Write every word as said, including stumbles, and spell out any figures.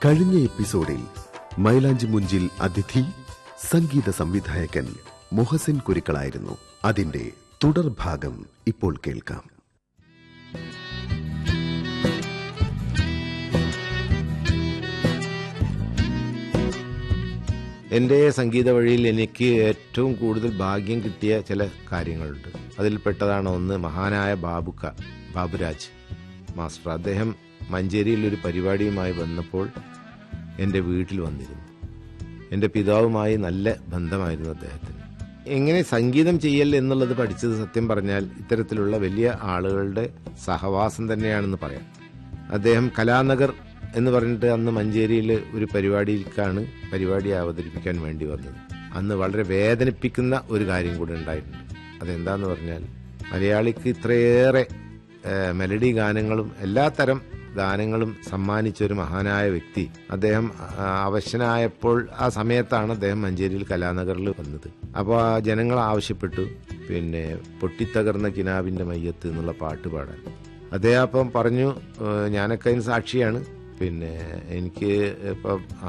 കഴിഞ്ഞ എപ്പിസോഡിൽ മൈലാഞ്ചി മുഞ്ചിൽ അതിഥി സംഗീത സംവിധായകൻ മുഹസിൻ കുരിക്കളായിരുന്നു. അതിന്റെ തുടർഭാഗം ഇപ്പോൾ കേൾക്കാം. എൻ്റെ സംഗീത വഴിയിൽ എനിക്ക് ഏറ്റവും കൂടുതൽ ഭാഗ്യം കിട്ടിയ ചില കാര്യങ്ങളുണ്ട്. അതിൽപ്പെട്ടതാണ് ഒന്ന് മഹാനായ ബാബുക്ക ബാബുരാജ് മാസ്റ്റർ. അദ്ദേഹം മഞ്ചേരിയിൽ ഒരു പരിപാടിയുമായി വന്നപ്പോൾ എൻ്റെ വീട്ടിൽ വന്നിരുന്നു. എൻ്റെ പിതാവുമായി നല്ല ബന്ധമായിരുന്നു അദ്ദേഹത്തിന്. എങ്ങനെ സംഗീതം ചെയ്യൽ എന്നുള്ളത് പഠിച്ചത് സത്യം പറഞ്ഞാൽ ഇത്തരത്തിലുള്ള വലിയ ആളുകളുടെ സഹവാസം തന്നെയാണെന്ന് പറയാം. അദ്ദേഹം കലാനഗർ എന്ന് പറഞ്ഞിട്ട് അന്ന് മഞ്ചേരിയിൽ ഒരു പരിപാടിയിലേക്കാണ് പരിപാടി അവതരിപ്പിക്കാൻ വേണ്ടി വന്നത്. അന്ന് വളരെ വേദനിപ്പിക്കുന്ന ഒരു കാര്യം കൂടി ഉണ്ടായിട്ടുണ്ട്. അതെന്താന്ന് പറഞ്ഞാൽ, മലയാളിക്ക് ഇത്രയേറെ മെലഡി ഗാനങ്ങളും എല്ലാത്തരം ഗാനങ്ങളും സമ്മാനിച്ച ഒരു മഹാനായ വ്യക്തി അദ്ദേഹം അവശനായപ്പോൾ ആ സമയത്താണ് അദ്ദേഹം മഞ്ചേരിയിൽ കലാനഗറിൽ വന്നത്. അപ്പോൾ ആ ജനങ്ങൾ ആവശ്യപ്പെട്ടു പിന്നെ പൊട്ടിത്തകർന്ന കിനാവിൻ്റെ മയ്യത്ത് എന്നുള്ള പാട്ട് പാടാൻ. അദ്ദേഹം അപ്പം പറഞ്ഞു, ഞാനൊക്കെ അതിന് സാക്ഷിയാണ്, പിന്നെ എനിക്ക് ഇപ്പം